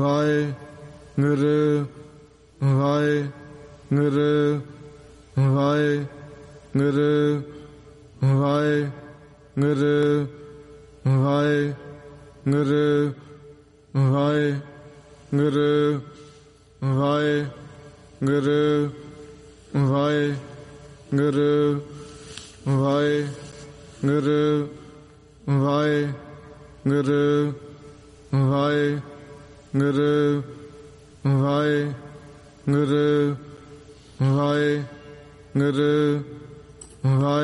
Waheguru Waheguru Waheguru Waheguru Waheguru Waheguru Waheguru Waheguru Waheguru Waheguru Waheguru Waheguru Waheguru ਵਾਹਿ